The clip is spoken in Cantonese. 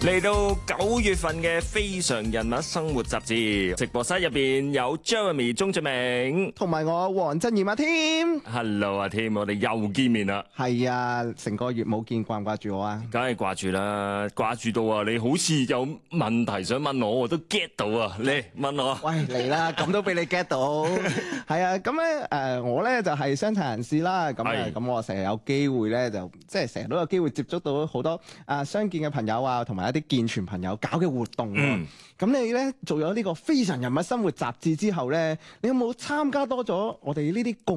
嚟到9月份嘅非常人物生活雜誌直播室入邊有 Jeremy 鍾俊明同埋我黃振賢阿添。 Hello 阿添，我哋又見面啦。 係啊，成個月冇見，掛唔掛住我啊？ 梗係掛住啦，掛住到啊！你好似有問題想問我，我都 get 到啊！嚟問我。 喂，嚟啦，咁都俾你 get 到。係啊，咁咧我咧就係傷殘人士啦。咁我成日有機會咧，就即係成日都有機會接觸到好多傷健嘅朋友啊，同埋一啲健全朋友搞嘅活動。咁你咧做咗呢個非常人物生活雜誌之後咧，你有冇參加多咗我哋呢啲共